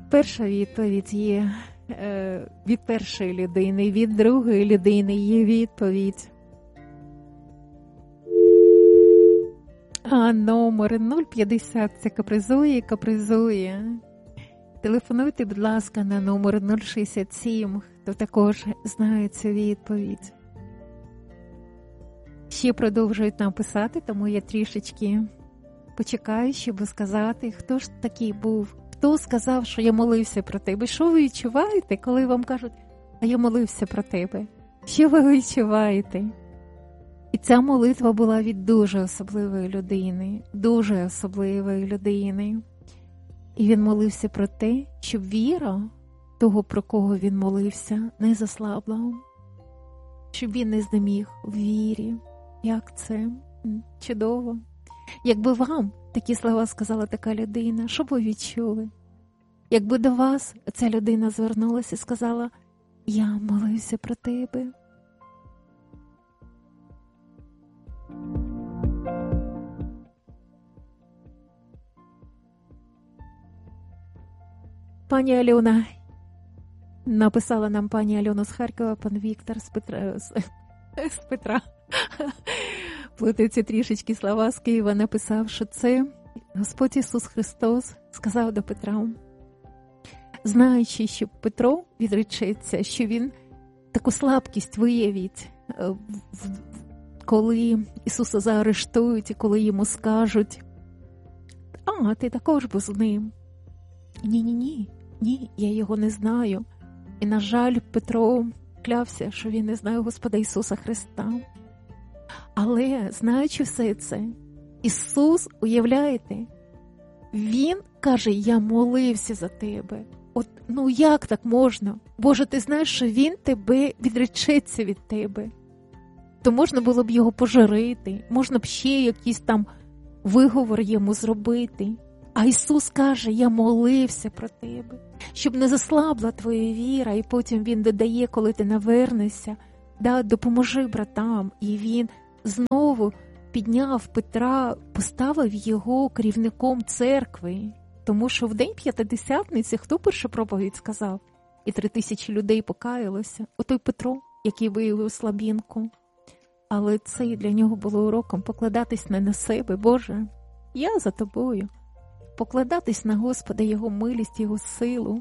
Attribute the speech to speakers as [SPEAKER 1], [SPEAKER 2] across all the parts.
[SPEAKER 1] Перша відповідь є від першої людини, від другої людини є відповідь. А номер 050 – це капризує. Телефонуйте, будь ласка, на номер 067, хто також знає цю відповідь. Ще продовжують нам писати, тому я трішечки почекаю, щоб сказати, хто ж такий був, хто сказав, що я молився про тебе. Що ви відчуваєте, коли вам кажуть, а я молився про тебе? Що ви відчуваєте? І ця молитва була від дуже особливої людини. І він молився про те, щоб віра того, про кого він молився, не заслабла. Щоб він не знеміг в вірі. Як це чудово. Якби вам такі слова сказала така людина, що б ви відчули? Якби до вас ця людина звернулася і сказала, я молився про тебе. Пані Альона, написала нам пані Альона з Харкова, пан Віктор з Петра. Плутаються трішечки слова, з Києва написав, що це Господь Ісус Христос сказав до Петра, знаючи, що Петро відречеться, що він таку слабкість виявить, коли Ісуса заарештують і коли йому скажуть, ти також був з ним. Ні, я його не знаю. І, на жаль, Петро клявся, що він не знає Господа Ісуса Христа. Але, знаючи все це, Ісус, уявляєте, Він каже, я молився за тебе. Як так можна? Боже, ти знаєш, що Він тебе відречеться від тебе. То можна було б його пожурити, можна б ще якийсь там виговор йому зробити. А Ісус каже, я молився про тебе, щоб не заслабла твоя віра. І потім Він додає, коли ти навернешся, допоможи братам. І Він знову підняв Петра, поставив його керівником церкви. Тому що в день П'ятидесятниці хто першу проповідь сказав? І 3000 людей покаялося. Отой Петро, який виявив слабінку. Але це для нього було уроком покладатись не на себе. Боже, я за тобою. Покладатись на Господа, Його милість, Його силу.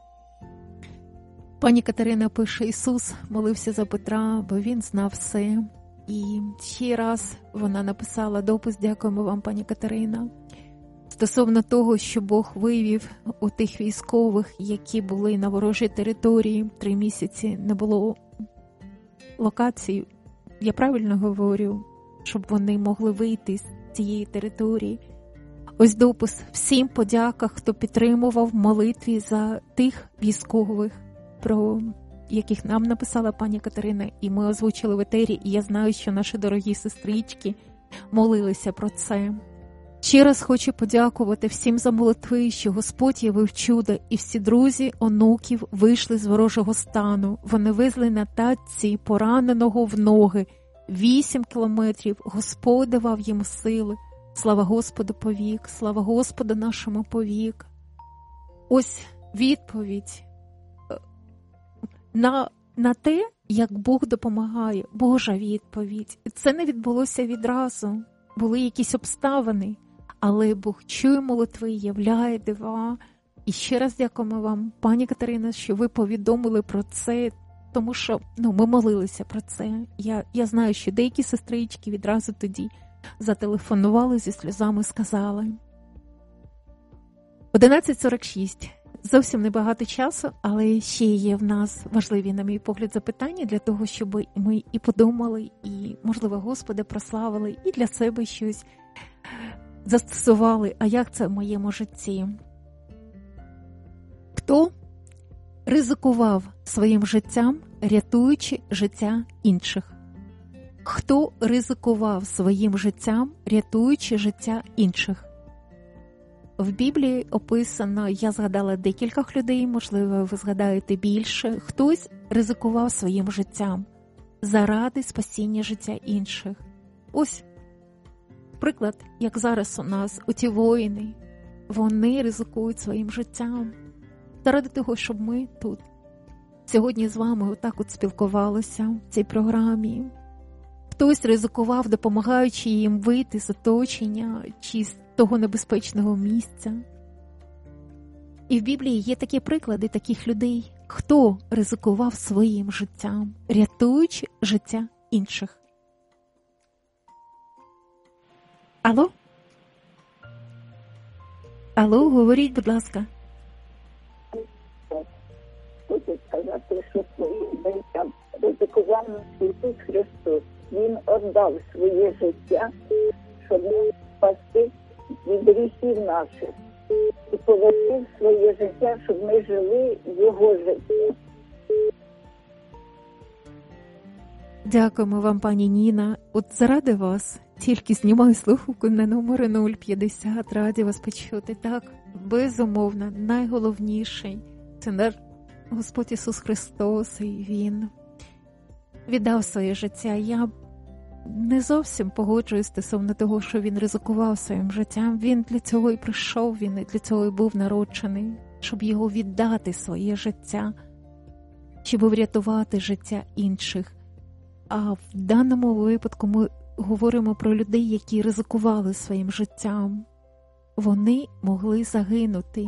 [SPEAKER 1] Пані Катерина пише, Ісус молився за Петра, бо Він знав все. І ще раз вона написала допис, дякуємо вам, пані Катерина, стосовно того, що Бог вивів у тих військових, які були на ворожій території, 3 місяці не було локацій. Я правильно говорю, щоб вони могли вийти з цієї території. Ось допис. Всім подяка, хто підтримував в молитві за тих військових, про яких нам написала пані Катерина, і ми озвучили в етері, і я знаю, що наші дорогі сестрички молилися про це. Ще раз хочу подякувати всім за молитви, що Господь явив чудо, і всі друзі, онуків вийшли з ворожого стану. Вони везли на татці пораненого в ноги. 8 кілометрів. Господь давав їм сили. Слава Господу повік, слава Господу нашому повік. Ось відповідь на те, як Бог допомагає, Божа відповідь. Це не відбулося відразу, були якісь обставини, але Бог чує молитви, являє дива. І ще раз дякуємо вам, пані Катерина, що ви повідомили про це, тому що ми молилися про це. Я знаю, що деякі сестрички відразу тоді зателефонували, зі сльозами сказали. 11:46. Зовсім небагато часу, але ще є в нас важливі, на мій погляд, запитання для того, щоб ми і подумали, і, можливо, Господа прославили, і для себе щось застосували. А як це в моєму житті? Хто ризикував своїм життям, рятуючи життя інших? Хто ризикував своїм життям, рятуючи життя інших? В Біблії описано, я згадала декількох людей, можливо, ви згадаєте більше. Хтось ризикував своїм життям заради спасіння життя інших. Ось приклад, як зараз у нас, оті воїни, вони ризикують своїм життям. заради того, щоб ми тут сьогодні з вами отак от спілкувалися в цій програмі. Хтось ризикував, допомагаючи їм вийти з оточення чи з того небезпечного місця. І в Біблії є такі приклади таких людей, хто ризикував своїм життям, рятуючи життя інших. Алло? Алло, говоріть, будь ласка.
[SPEAKER 2] Хочу сказати, що своїм життям ризикував Ісус Христос. Він віддав своє життя, щоб нас спасти від гріхів наших. І повернув своє життя, щоб ми жили Його життя.
[SPEAKER 1] Дякуємо вам, пані Ніна. От заради вас тільки знімаю слухавку на номер 050. Раді вас почути. Так, безумовно, найголовніший – це наш Господь Ісус Христос, і Він віддав своє життя. Я не зовсім погоджуюсь стосовно того, що Він ризикував своїм життям. Він для цього і прийшов, Він і для цього і був народжений, щоб Його віддати своє життя, щоб врятувати життя інших. А в даному випадку ми говоримо про людей, які ризикували своїм життям. Вони могли загинути,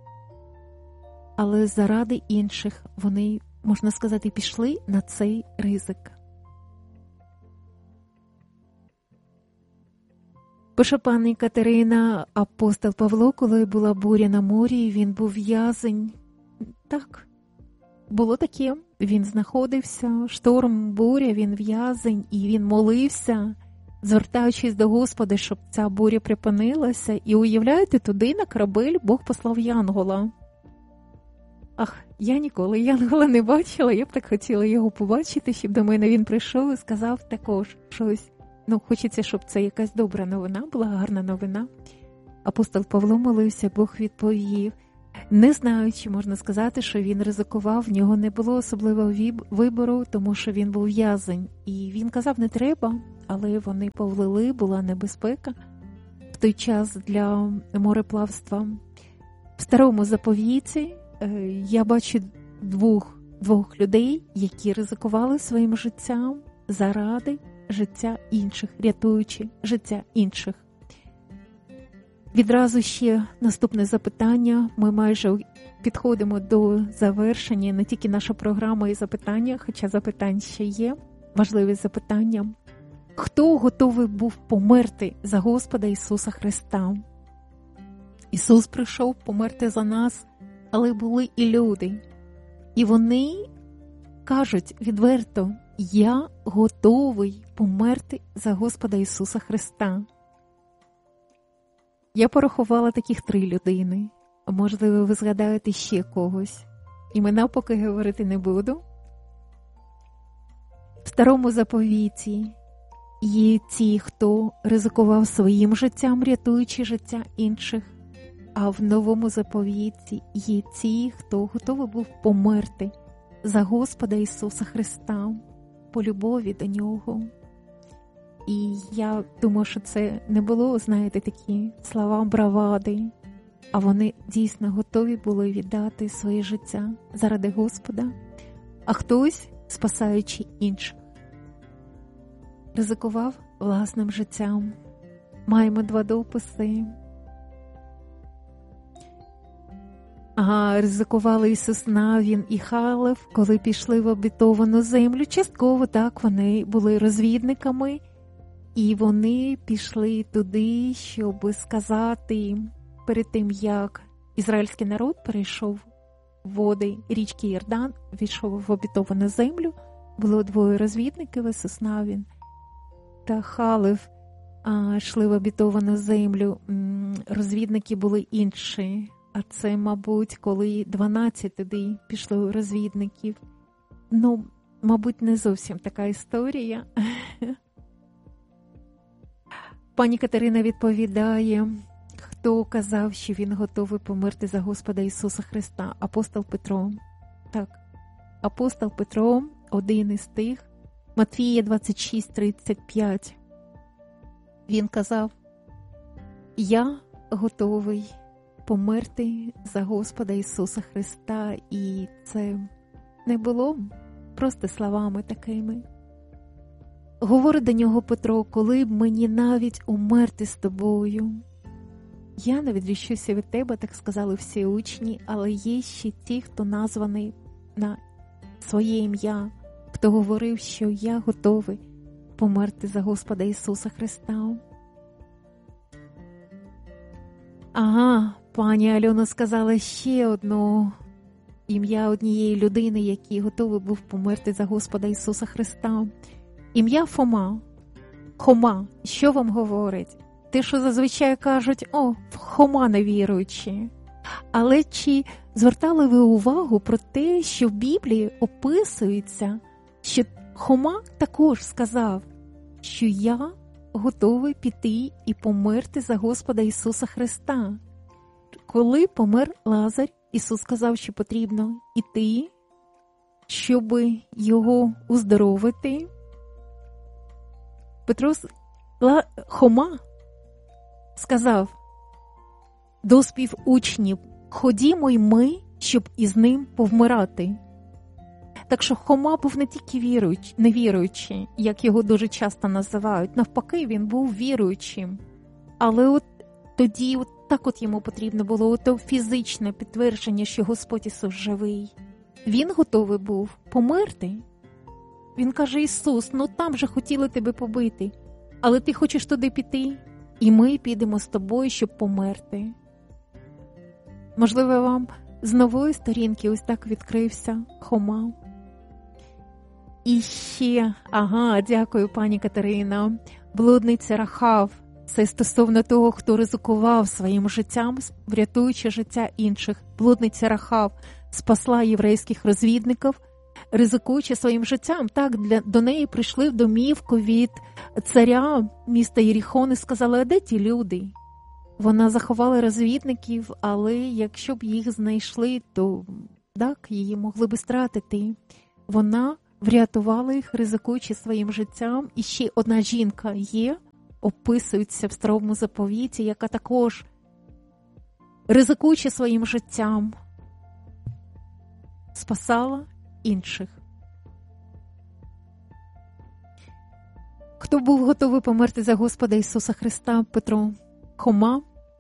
[SPEAKER 1] але заради інших вони, можна сказати, пішли на цей ризик. Пише пані Катерина, апостол Павло, коли була буря на морі, він був в'язень. Так, було таке. Він знаходився, шторм, буря, він в'язень, і він молився, звертаючись до Господа, щоб ця буря припинилася. І уявляєте, туди на корабель Бог послав янгола. Ах, я ніколи янгола не бачила, я б так хотіла його побачити, щоб до мене він прийшов і сказав також щось. Хочеться, щоб це якась добра новина була, гарна новина. Апостол Павло молився, Бог відповів. Не знаю, чи можна сказати, що він ризикував, в нього не було особливого вибору, тому що він був в'язень. І він казав, не треба, але вони повлили, була небезпека в той час для мореплавства. В Старому Заповіті я бачу двох людей, які ризикували своїм життям заради життя інших, рятуючи життя інших. Відразу ще наступне запитання. Ми майже підходимо до завершення, не тільки наша програма і запитання, хоча запитань ще є, важливі запитання. Хто готовий був померти за Господа Ісуса Христа? Ісус прийшов померти за нас, але були і люди. І вони кажуть відверто, я готовий померти за Господа Ісуса Христа. Я порахувала таких 3 людини. Можливо, ви згадаєте ще когось. Імена поки говорити не буду. В Старому Заповіті є ті, хто ризикував своїм життям, рятуючи життя інших. А в Новому Заповіті є ті, хто готовий був померти за Господа Ісуса Христа по любові до Нього. І я думаю, що це не було, знаєте, такі слова бравади, а вони дійсно готові були віддати своє життя заради Господа, а хтось, спасаючи інших, ризикував власним життям. Маємо 2 дописи. Ризикували Ісус Навін і Халев, коли пішли в обітовану землю. Частково так, вони були розвідниками, і вони пішли туди, щоб сказати, перед тим, як ізраїльський народ перейшов води річки Йордан, війшов в обітовану землю, було 2 розвідників, Ісус Навін та Халев, йшли в обітовану землю. Розвідники були інші. А це, мабуть, коли 12 туди пішло розвідників. Мабуть, не зовсім така історія. Пані Катерина відповідає, хто казав, що він готовий померти за Господа Ісуса Христа? Апостол Петро. Так, апостол Петро, один із тих, Матвія 26:35. Він казав, я готовий померти за Господа Ісуса Христа. І це не було просто словами такими. Говорить до нього Петро: коли б мені навіть умерти з тобою. Я не відріщуся від тебе, так сказали всі учні, але є ще ті, хто названий на своє ім'я, хто говорив, що я готовий померти за Господа Ісуса Христа. Ага, пані Альона сказала ще одне ім'я однієї людини, який готовий був померти за Господа Ісуса Христа. Ім'я Фома. Хома, що вам говорить? Те, що зазвичай кажуть: о, Хома невіруючий. Але чи звертали ви увагу про те, що в Біблії описується, що Хома також сказав, що я готовий піти і померти за Господа Ісуса Христа? Коли помер Лазар, Ісус сказав, що потрібно іти, щоб його уздоровити. Хома сказав до співучнів: ходімо й ми, щоб із ним повмирати. Так що Хома був не тільки невіруючий, як його дуже часто називають. Навпаки, він був віруючим. Але от тоді так йому потрібно було фізичне підтвердження, що Господь Ісус живий. Він готовий був померти. Він каже: Ісус, там же хотіли тебе побити, але ти хочеш туди піти, і ми підемо з тобою, щоб померти. Можливо, вам з нової сторінки ось так відкрився Хома. І ще, дякую, пані Катерина, блудниця Рахав. Це стосовно того, хто ризикував своїм життям, врятуючи життя інших. Блудниця Рахав спасла єврейських розвідників, ризикуючи своїм життям. Так, до неї прийшли в домівку від царя міста Єріхон і сказали: а де ті люди? Вона заховала розвідників, але якщо б їх знайшли, то так, її могли б стратити. Вона врятувала їх, ризикуючи своїм життям. І ще одна жінка є, описується в Старому Заповіті, яка також, ризикуючи своїм життям, спасала інших. Хто був готовий померти за Господа Ісуса Христа? Петро. Хома.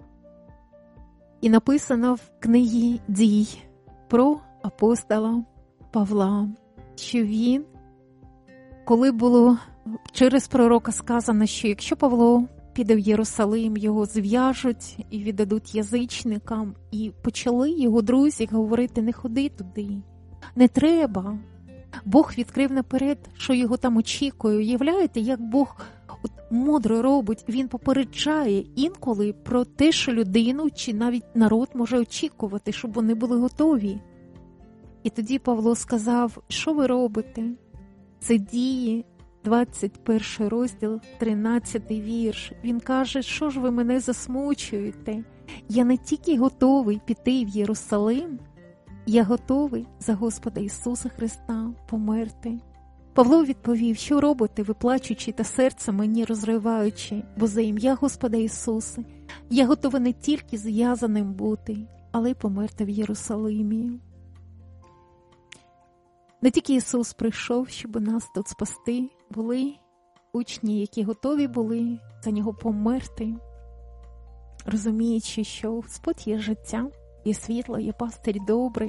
[SPEAKER 1] І написано в книгі «Дій» про апостола Павла, що він, коли було через пророка сказано, що якщо Павло піде в Єрусалим, його зв'яжуть і віддадуть язичникам, і почали його друзі говорити: не ходи туди, не треба. Бог відкрив наперед, що його там очікує. Уявляєте, як Бог мудро робить? Він попереджає інколи про те, що людину чи навіть народ може очікувати, щоб вони були готові. І тоді Павло сказав: що ви робите? Це Дії, 21 розділ, 13 вірш. Він каже: що ж ви мене засмучуєте? Я не тільки готовий піти в Єрусалим, я готовий за Господа Ісуса Христа померти. Павло відповів: що робите, ви плачучи та серце мені розриваючи, бо за ім'я Господа Ісуса я готовий не тільки зв'язаним бути, але й померти в Єрусалимі. Не тільки Ісус прийшов, щоб нас тут спасти, були учні, які готові були за Нього померти, розуміючи, що Господь є життя, є світло, є пастир добрий.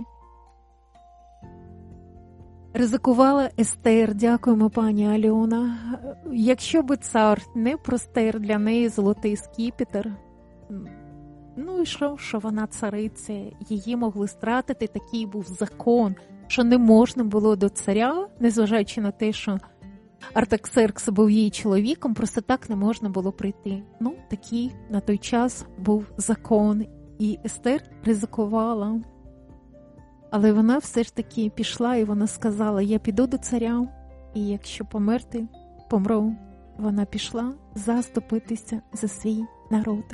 [SPEAKER 1] Ризикувала Естер, дякуємо, пані Альона. Якщо би цар не простер для неї золотий скіпетр, і що вона цариця, її могли стратити, такий був закон, що не можна було до царя, незважаючи на те, що Артаксеркс був її чоловіком, просто так не можна було прийти. Такий на той час був закон, і Естер ризикувала. Але вона все ж таки пішла, і вона сказала: я піду до царя, і якщо померти, помру. Вона пішла заступитися за свій народ.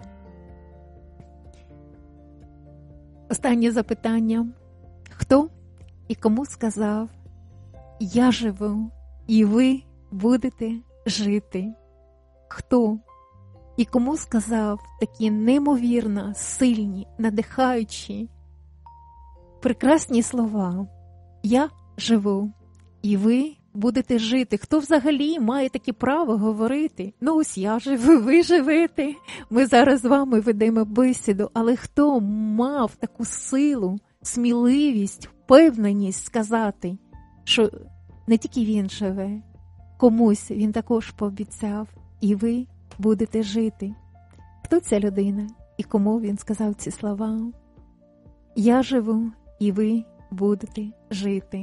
[SPEAKER 1] Останнє запитання. Хто і кому сказав: я живу, і ви будете жити? Хто і кому сказав такі неймовірно сильні, надихаючі, прекрасні слова. Я живу, і ви будете жити. Хто взагалі має таке право говорити? Ну ось я живу, ви живете. Ми зараз з вами ведемо бесіду. Але хто мав таку силу, сміливість, впевненість сказати, що не тільки він живе, комусь він також пообіцяв, і ви будете жити. Хто ця людина і кому він сказав ці слова? Я живу, і ви будете жити.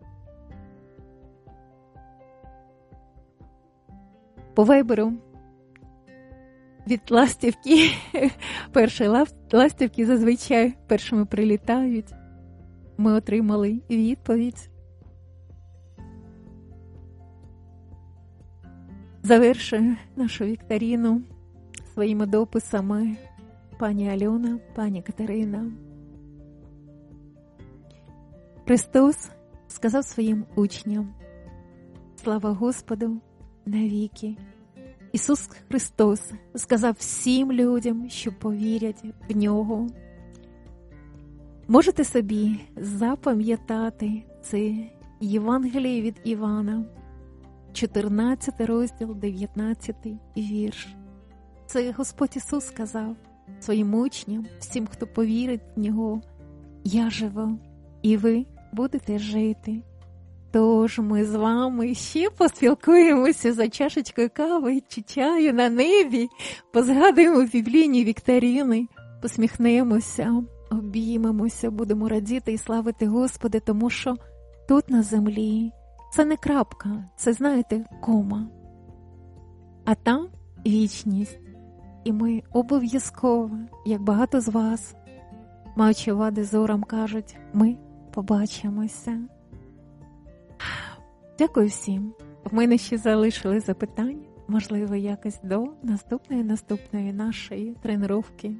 [SPEAKER 1] По вайберу від ластівки, перші ластівки зазвичай першими прилітають. Ми отримали відповідь. Завершую нашу вікторину своїми дописами пані Альона, пані Катерина. Христос сказав своїм учням: слава Господу навіки. Ісус Христос сказав всім людям, що повірять в Нього. Можете собі запам'ятати це Євангеліє від Івана, 14 розділ, 19 вірш. Це Господь Ісус сказав своїм учням, всім, хто повірить в Нього: я живу, і ви будете жити. Тож ми з вами ще поспілкуємося за чашечкою кави чи чаю на небі, позгадуємо біблійні вікторини, посміхнемося, обіймемося, будемо радіти і славити Господа, тому що тут на землі це не крапка, це, знаєте, кома. А там вічність. І ми обов'язково, як багато з вас, маючи вади зором, кажуть, ми побачимося. Дякую всім. В мене ще залишили запитання, можливо, якось до наступної нашої тренування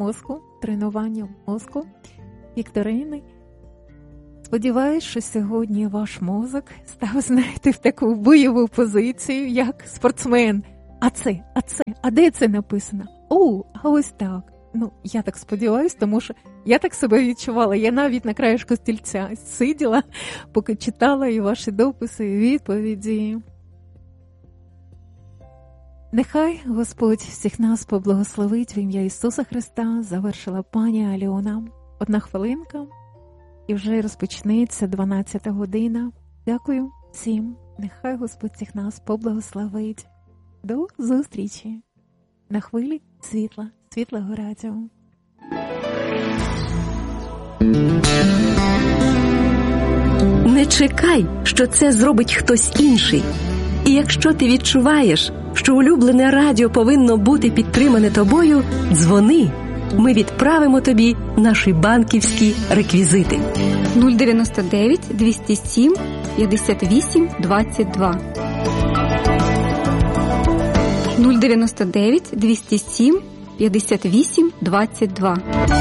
[SPEAKER 1] мозку, вікторини. Сподіваюсь, що сьогодні ваш мозок став, знаєте, в таку бойову позицію, як спортсмен. А де це написано? А ось так. Я так сподіваюсь, тому що я так себе відчувала. Я навіть на краєшку стільця сиділа, поки читала і ваші дописи, і відповіді. Нехай Господь всіх нас поблагословить в ім'я Ісуса Христа, завершила пані Альона. 1 хвилинка, і вже розпочнеться 12 година. Дякую всім. Нехай Господь всіх нас поблагословить. До зустрічі на хвилі Світлого радіо.
[SPEAKER 3] Не чекай, що це зробить хтось інший. І якщо ти відчуваєш, що улюблене радіо повинно бути підтримане тобою, дзвони. Ми відправимо тобі наші банківські реквізити.
[SPEAKER 4] 099 207 58 22. 099 207 58 22.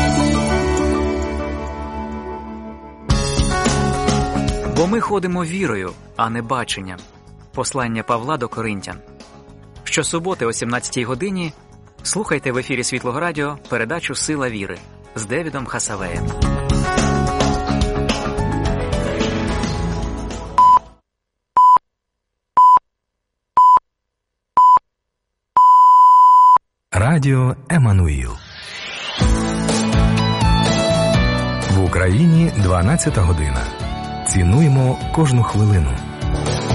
[SPEAKER 5] Бо ми ходимо вірою, а не баченням. Послання Павла до Коринтян. Щосуботи о 17-й годині слухайте в ефірі Світлого радіо передачу «Сила віри» з Девідом Хасавеєм.
[SPEAKER 6] Радіо Еммануїл. В Україні 12 година. Цінуємо кожну хвилину.